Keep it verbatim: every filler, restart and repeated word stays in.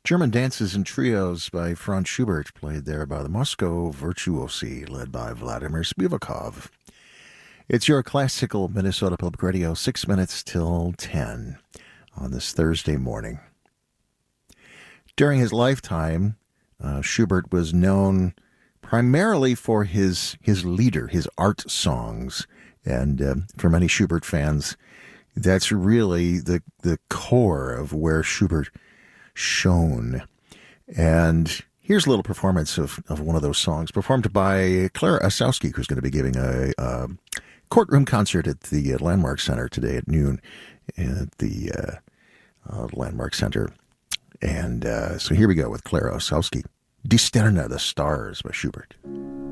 German dances and trios by Franz Schubert, played there by the Moscow Virtuosi, led by Vladimir Spivakov. It's your classical Minnesota Public Radio, six minutes till ten on this Thursday morning. During his lifetime, uh, Schubert was known primarily for his his lieder, his art songs, and uh, for many Schubert fans, that's really the the core of where Schubert shone. And here's a little performance of, of one of those songs, performed by Clara Osowski, who's going to be giving a, a courtroom concert at the uh, Landmark Center today at noon at the uh, uh, Landmark Center. And uh, so here we go with Clara Osowski, Die Sterne, the Stars by Schubert.